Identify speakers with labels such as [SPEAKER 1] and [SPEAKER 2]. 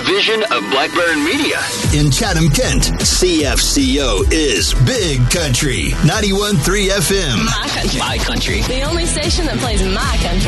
[SPEAKER 1] division of Blackburn Media.
[SPEAKER 2] In Chatham, Kent, CFCO is Big Country, 91.3 FM.
[SPEAKER 3] My country.
[SPEAKER 1] My country.
[SPEAKER 3] The only station that plays my country.